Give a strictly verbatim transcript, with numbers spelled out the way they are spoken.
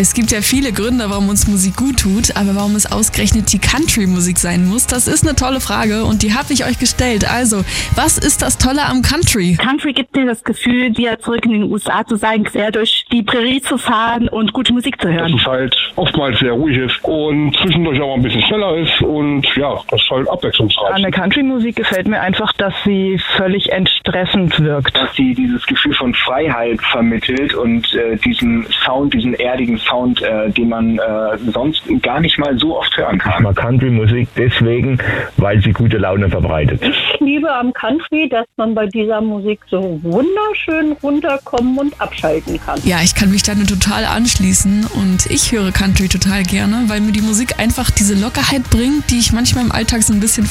Es gibt ja viele Gründe, warum uns Musik gut tut, aber warum es ausgerechnet die Country-Musik sein muss, das ist eine tolle Frage und die habe ich euch gestellt. Also, was ist das Tolle am Country? Country gibt mir das Gefühl, wieder zurück in den U S A zu sein, quer durch die Prärie zu fahren und gute Musik zu hören. Dass es halt oftmals sehr ruhig ist und zwischendurch auch ein bisschen schneller ist und ja, das ist halt abwechslungsreich. An der Country-Musik gefällt mir einfach, dass sie völlig entstressend wirkt. Dass sie dieses Gefühl von Freiheit vermittelt und äh, diesen Sound, diesen erdigen Sound, äh, den man äh, sonst gar nicht mal so oft hören kann. Ich mag Country-Musik deswegen, weil sie gute Laune verbreitet. Ich liebe am Country, dass man bei dieser Musik so wunderschön runterkommen und abschalten kann. Ja, ich kann mich da nur total anschließen und ich höre Country total gerne, weil mir die Musik einfach diese Lockerheit bringt, die ich manchmal im Alltag so ein bisschen